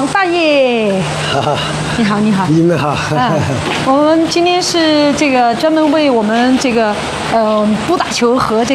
王大爷。你好，你好， 你们好。 我们今天是这个专门为我们这个不打球和